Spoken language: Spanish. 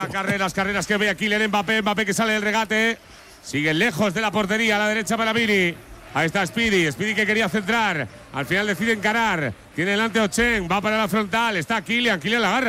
Carreras que ve aquí Kylian Mbappé que sale del regate. Sigue lejos de la portería, a la derecha para Vini. Ahí está Speedy que quería centrar. Al final decide encarar. Tiene delante Ocheng, va para la frontal. Está Kylian la agarra.